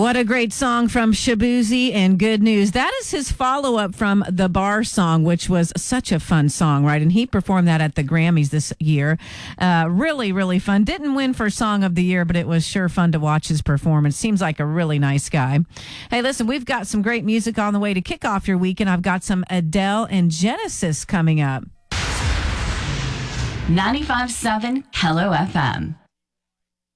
What a great song from Shaboozey and Good News. That is his follow-up from The Bar Song, which was such a fun song, right? And he performed that at the Grammys this year. Really, really fun. Didn't win for Song of the Year, but it was sure fun to watch his performance. Seems like a really nice guy. Hey, listen, we've got some great music on the way to kick off your weekend. I've got some Adele and Genesis coming up. 95.7 Hello FM.